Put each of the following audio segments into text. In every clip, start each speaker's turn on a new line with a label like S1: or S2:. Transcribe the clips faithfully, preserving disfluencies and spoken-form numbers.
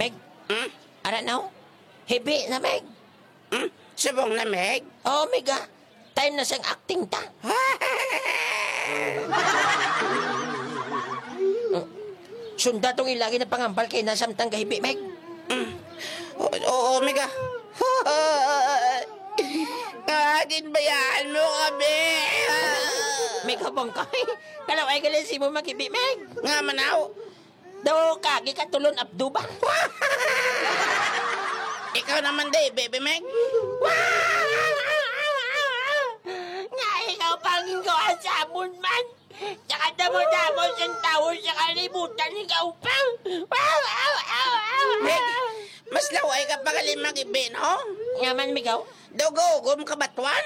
S1: Meg,
S2: Hmm?
S1: ara now? Hibi na, Meg.
S2: Hmm? Subong na, Meg?
S1: Oh, Meg, ah. Time na siyang acting ta. Sunda tong ilagi na pangambal kay nasamtang kahibi, Meg.
S2: Oo, oo, Meg ah. Agin bayaan mo kami.
S1: Meg, habang ka. Kalaw ay galisi mo makibi, Meg.
S2: Nga manaw.
S1: Daw kagi katulon abdo ba?
S2: Ikaw naman day, baby Meg.
S1: Nga ikaw pangin ko ang sabon man. Tsaka damo-damo siyang tao sa kalibutan ikaw pang.
S2: Meg, mas laway ka pa galing mag-ibi, no?
S1: Nga man, Migaw.
S2: Dugugom ka batuan.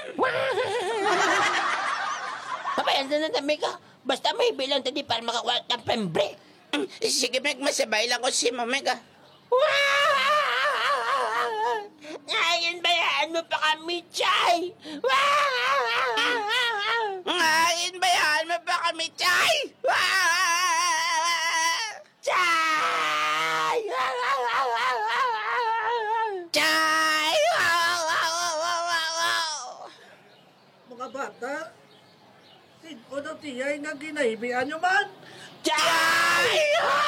S1: Papayan na na, Migaw. Basta may bilang tadi para makawala ng pembre.
S2: Sige, Meg, masabay lang ko si mo, Meg ah.
S1: Ngayon bayaan mo pa kami, Chay!
S2: Ngayon bayaan mo pa kami, Chay!
S1: Chay!
S2: Chay!
S3: Mga bata, sino na tiyay nga ginaibian nyo man?
S1: Chay!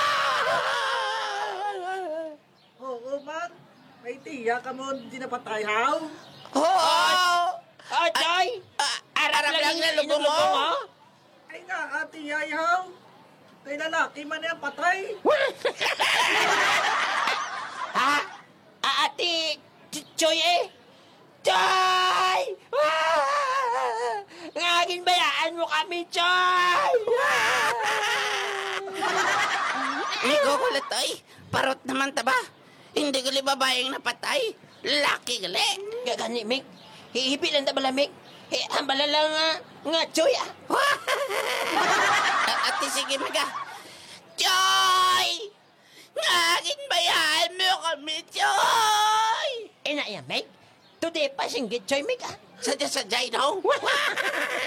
S3: Oo man, may tiya ka mo di napatay haw.
S2: Oo!
S1: Oh, Chay!
S2: Arap lang na lubo mo.
S3: Ay nga, ati yay haw. Kay lalaki man yan patay.
S1: Ha? Ati Choy eh? Choy! Ngagin bayaan mo kami, Choy!
S2: Ligo ko latoy. Parot naman taba. Hindi gali babaeng napatay. Laki gali.
S1: Gagani, Mick. Hihipi lang tabala, Mick. Eh, hambala lang nga, nga, Choy ah.
S2: Ate sige maga. Choy! Ngagin bayaan mo kami, Choy!
S1: Eh na yan, Mick. Today pa singgit, Choy, Mick ah.
S2: Sadya-sadyay, no?